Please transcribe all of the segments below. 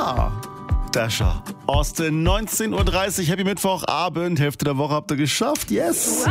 Ja, Dasher. Austin, 19.30 Uhr, Happy Mittwochabend, Hälfte der Woche habt ihr geschafft, yes.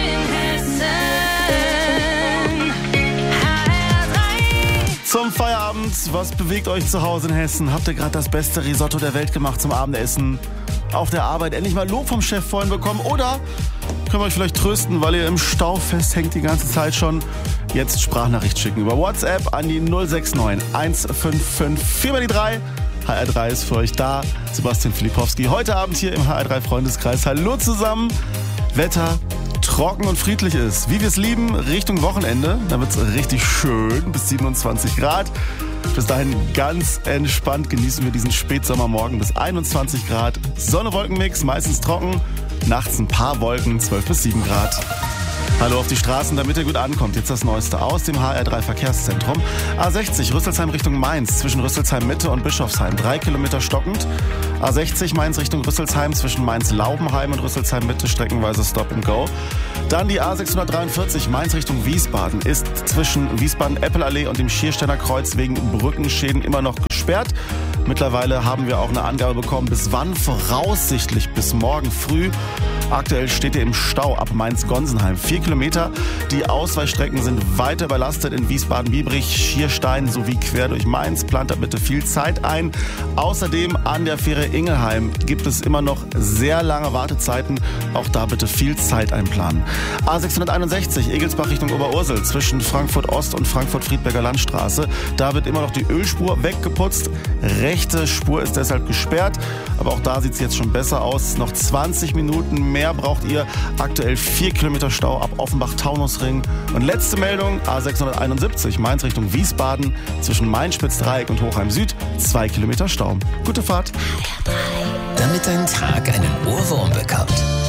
Zum Feierabend, was bewegt euch zu Hause in Hessen? Habt ihr gerade das beste Risotto der Welt gemacht zum Abendessen? Auf der Arbeit endlich mal Lob vom Chef vorhin bekommen? Oder können wir euch vielleicht trösten, weil ihr im Stau festhängt die ganze Zeit schon? Jetzt Sprachnachricht schicken über WhatsApp an die 069 155 4x3. HR3 ist für euch da. Sebastian Filipowski heute Abend hier im HR3 Freundeskreis. Hallo zusammen. Wetter trocken und friedlich ist. Wie wir es lieben, Richtung Wochenende. Da wird es richtig schön, bis 27 Grad. Bis dahin ganz entspannt genießen wir diesen Spätsommermorgen bis 21 Grad. Sonne-Wolkenmix, meistens trocken. Nachts ein paar Wolken, 12 bis 7 Grad. Hallo auf die Straßen, damit ihr gut ankommt. Jetzt das Neueste aus dem HR3 Verkehrszentrum. A60 Rüsselsheim Richtung Mainz, zwischen Rüsselsheim Mitte und Bischofsheim, 3 Kilometer stockend. A60 Mainz Richtung Rüsselsheim, zwischen Mainz-Laubenheim und Rüsselsheim Mitte, streckenweise Stop and Go. Dann die A643 Mainz Richtung Wiesbaden, ist zwischen Wiesbaden-Eppelallee und dem Schiersteiner Kreuz wegen Brückenschäden immer noch gesperrt. Mittlerweile haben wir auch eine Angabe bekommen, bis wann voraussichtlich bis morgen früh. Aktuell steht ihr im Stau ab Mainz-Gonsenheim. 4 Kilometer. Die Ausweichstrecken sind weiter überlastet in Wiesbaden-Biebrich, Schierstein sowie quer durch Mainz. Plant da bitte viel Zeit ein. Außerdem an der Fähre Ingelheim gibt es immer noch sehr lange Wartezeiten. Auch da bitte viel Zeit einplanen. A661 Egelsbach Richtung Oberursel zwischen Frankfurt Ost und Frankfurt-Friedberger Landstraße. Da wird immer noch die Ölspur weggeputzt. Rechte Spur ist deshalb gesperrt. Aber auch da sieht es jetzt schon besser aus. Noch 20 Minuten mehr braucht ihr. Aktuell 4 Kilometer Stau ab Offenbach-Taunusring. Und letzte Meldung, A671 Mainz Richtung Wiesbaden zwischen Main-Spitz-Dreieck und Hochheim Süd, 2 Kilometer Stau. Gute Fahrt. Damit dein Tag einen Ohrwurm bekommt.